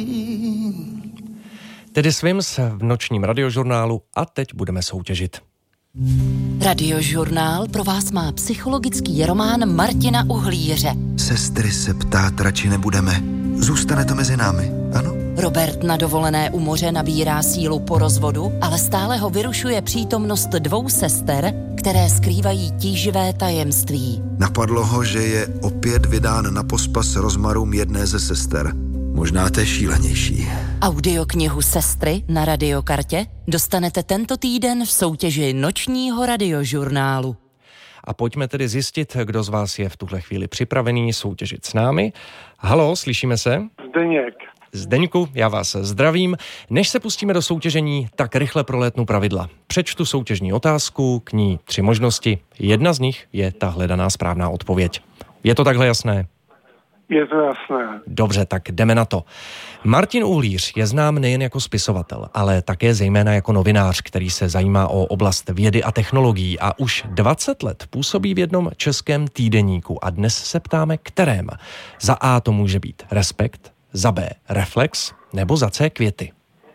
Tedy Swims v nočním radiožurnálu a teď budeme soutěžit. Radiožurnál pro vás má psychologický román Martina Uhlíře. Sestry se ptát radši nebudeme. Zůstane to mezi námi, ano? Robert na dovolené u moře nabírá sílu po rozvodu, ale stále ho vyrušuje přítomnost dvou sester, které skrývají tíživé tajemství. Napadlo ho, že je opět vydán na pospas rozmarům jedné ze sester. Možná to je šílenější. Audioknihu Sestry na radiokartě dostanete tento týden v soutěži nočního radiožurnálu. A pojďme tedy zjistit, kdo z vás je v tuhle chvíli připravený soutěžit s námi. Haló, slyšíme se? Zdeněk. Zdeňku, já vás zdravím. Než se pustíme do soutěžení, tak rychle prolétnu pravidla. Přečtu soutěžní otázku, k ní 3 možnosti. Jedna z nich je ta hledaná správná odpověď. Je to takhle jasné? Je to jasné. Dobře, tak jdeme na to. Martin Uhlíř je znám nejen jako spisovatel, ale také zejména jako novinář, který se zajímá o oblast vědy a technologií a už 20 let působí v jednom českém týdeníku a dnes se ptáme, kterém. Za A to může být Respekt, za B Reflex nebo za C Květy.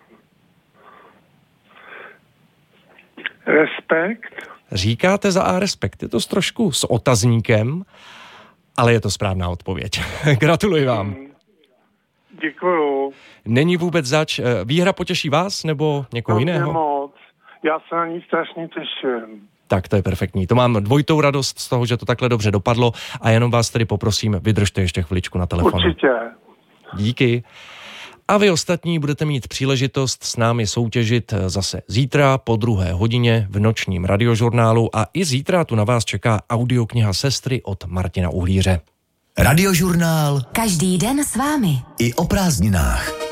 Respekt. Říkáte za A Respekt, je to trošku s otazníkem, ale je to správná odpověď. Gratuluji vám. Děkuju. Není vůbec zač. Výhra potěší vás nebo někoho jiného? Moc. Já se na ní strašně těším. Tak to je perfektní. To mám dvojitou radost z toho, že to takhle dobře dopadlo a jenom vás tedy poprosím, vydržte ještě chviličku na telefonu. Určitě. Díky. A vy ostatní budete mít příležitost s námi soutěžit zase zítra po 2. hodině v nočním radiožurnálu a i zítra tu na vás čeká audiokniha Sestry od Martina Uhlíře. Radiožurnál. Každý den s vámi. I o prázdninách.